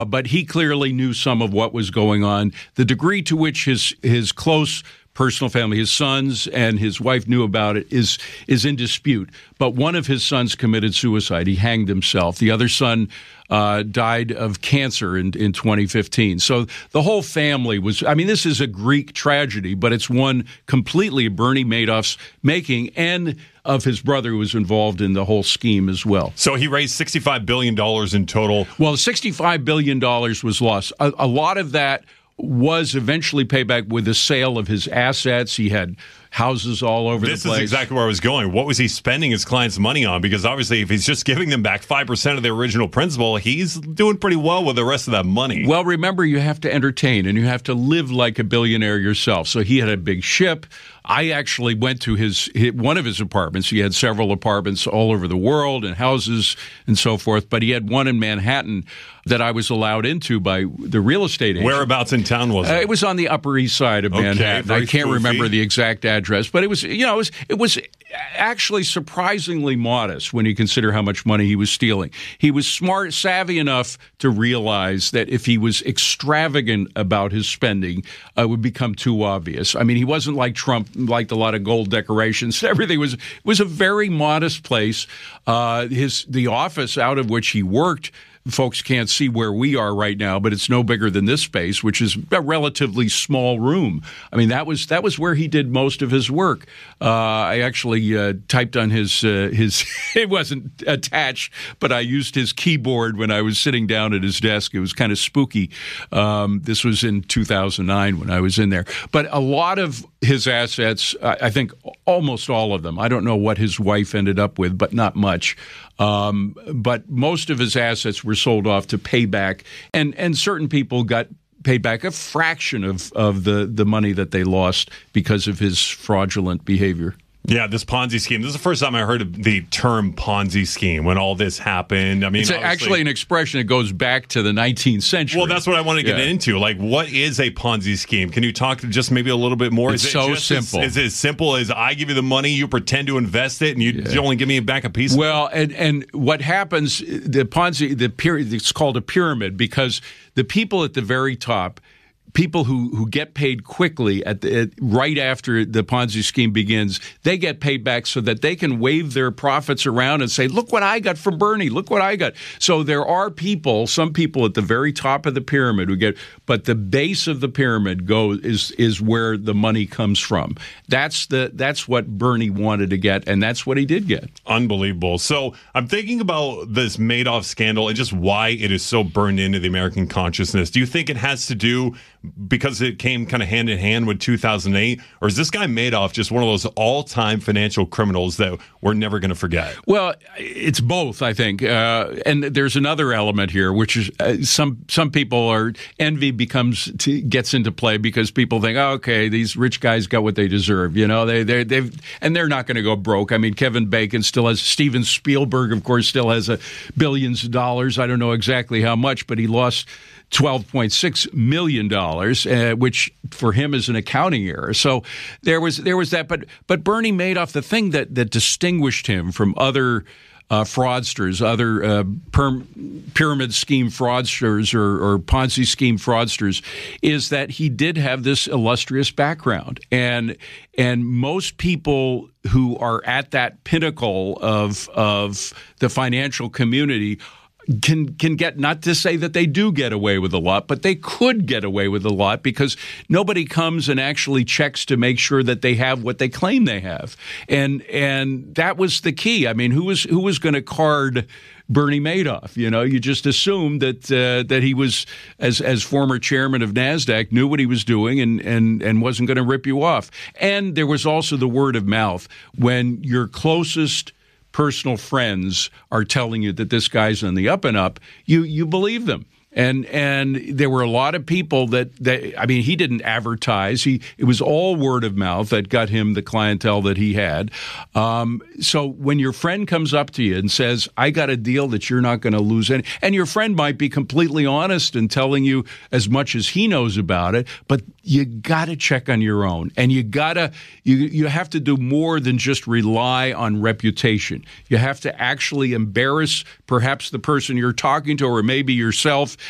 but he clearly knew some of what was going on. The degree to which his close personal family, his sons and his wife knew about it is in dispute. But one of his sons committed suicide. He hanged himself. The other son died of cancer in 2015. So the whole family was, I mean, this is a Greek tragedy, but it's one completely Bernie Madoff's making and of his brother who was involved in the whole scheme as well. So he raised $65 billion in total. Well, $65 billion was lost. A lot of that was eventually paid back with the sale of his assets. He had houses all over the place. This is exactly where I was going. What was he spending his clients' money on? Because obviously if he's just giving them back 5% of their original principal, he's doing pretty well with the rest of that money. Well, remember, you have to entertain and you have to live like a billionaire yourself. So he had a big ship. I actually went to one of his apartments. He had several apartments all over the world and houses and so forth, but he had one in Manhattan that I was allowed into by the real estate agent. Whereabouts in town was it? It was on the Upper East Side of Manhattan. I can't remember the exact address, but it was actually surprisingly modest when you consider how much money he was stealing. He was savvy enough to realize that if he was extravagant about his spending, it would become too obvious. I mean, he wasn't like Trump, liked a lot of gold decorations. Everything was a very modest place. The office out of which he worked, folks can't see where we are right now, but it's no bigger than this space, which is a relatively small room. I mean, that was where he did most of his work. I actually typed on his it wasn't attached, but I used his keyboard when I was sitting down at his desk. It was kind of spooky. This was in 2009 when I was in there. But a lot of his assets, I think almost all of them, I don't know what his wife ended up with, but not much. But most of his assets were sold off to pay back, and certain people got paid back a fraction of the money that they lost because of his fraudulent behavior. Yeah, this Ponzi scheme. This is the first time I heard of the term Ponzi scheme when all this happened. I mean, it's actually an expression that goes back to the 19th century. Well, that's what I want to get into. Like, what is a Ponzi scheme? Can you talk just maybe a little bit more? It's so simple. Is it as simple as I give you the money, you pretend to invest it, and you only give me back a piece of it? Well, and what happens, the Ponzi, it's called a pyramid because the people at the very top, people who get paid quickly right after the Ponzi scheme begins, they get paid back so that they can wave their profits around and say, look what I got from Bernie, look what I got. So there are some people at the very top of the pyramid who get, but the base of the pyramid is where the money comes from. That's what Bernie wanted to get, and that's what he did get. Unbelievable. So I'm thinking about this Madoff scandal and just why it is so burned into the American consciousness. Do you think it has to do because it came kind of hand in hand with 2008? Or is this guy Madoff just one of those all-time financial criminals that we're never going to forget? Well, it's both, I think. And there's another element here, which is some people envy gets into play because people think, oh, okay, these rich guys got what they deserve. You know, they're not going to go broke. I mean, Kevin Bacon still has, Steven Spielberg, of course, still has billions of dollars. I don't know exactly how much, but he lost $12.6 million, which for him is an accounting error. So there was that. But Bernie Madoff, the thing that distinguished him from other fraudsters, other pyramid scheme fraudsters or Ponzi scheme fraudsters, is that he did have this illustrious background. And most people who are at that pinnacle of the financial community can get, not to say that they do get away with a lot, but they could get away with a lot because nobody comes and actually checks to make sure that they have what they claim they have. And that was the key. I mean, who was going to card Bernie Madoff? You know, you just assumed that he was, as former chairman of NASDAQ, knew what he was doing and wasn't going to rip you off. And there was also the word of mouth. When your closest personal friends are telling you that this guy's on the up and up, you believe them. And there were a lot of people that I mean, he didn't advertise. It was all word of mouth that got him the clientele that he had. So when your friend comes up to you and says, I got a deal that you're not going to lose any, and your friend might be completely honest and telling you as much as he knows about it, but you got to check on your own. And you have to do more than just rely on reputation. You have to actually embarrass perhaps the person you're talking to or maybe yourself